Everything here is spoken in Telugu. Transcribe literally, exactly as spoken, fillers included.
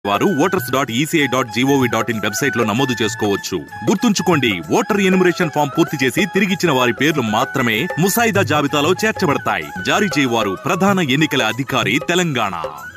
వారు voters dot ECI dot GOV dot in website లో నమోదు చేసుకోవచ్చు. గుర్తుంచుకోండి, ఓటర్ ఎన్యుమరేషన్ ఫామ్ పూర్తి చేసి తిరిగిచ్చిన వారి పేర్లు మాత్రమే ముసాయిదా జాబితాలో చేర్చబడతాయి. జారీ చేయవారు ప్రధాన ఎన్నికల అధికారి, తెలంగాణ.